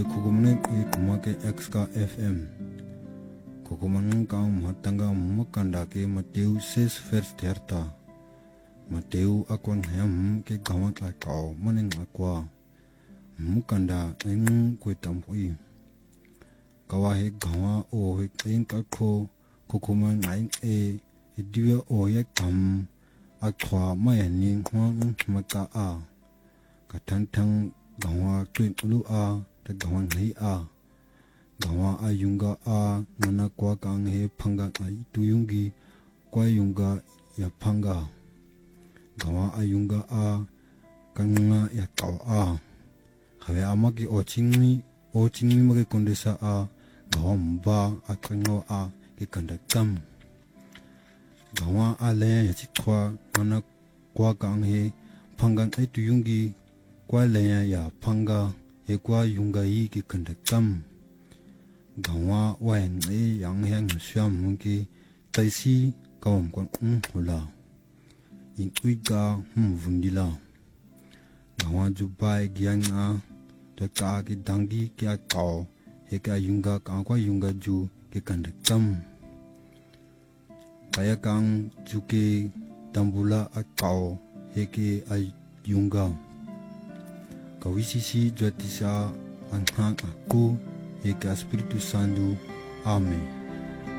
Kukumne kui kumake XK FM. Kukumanang kang matanga makanda ke Mateu 6 vers 30. Mateu akwan hayam ke gawat la kau maning akwa. Mukanda eng kwe tampui. Kawa he gawa o he kain kakho kukuman ngain diwa o ye kam akwa mayaning hwang maka a. Katantang gawa twin ulu a. Ta gawa ngai a. Gawa ayunga a ngana kwa kang he panga ai tuyungi kwa yunga ya panga. Gawa ayunga a kanga ya kau a. Hawe amaki ochingmi mage kondesa a. Gawa mba a kango a ke kandakam. Gawa a le ya chikwa ngana kwa kang he panga ai tuyungi kwa le ya panga he kwa yunga yi ke kandakam. Gawa wayan yang hang syam mungki taisi kawam kwan hula. In uiga vundila. Gawa jubai giang a ka ki dangi ki a kau he ka yunga ka kwa yunga ju ke kandakam. Kaya kang ju ke tambula a kau he ke a yunga. Kawisisi jatisa ang hang aku he ka Espiritu Santo. Amen.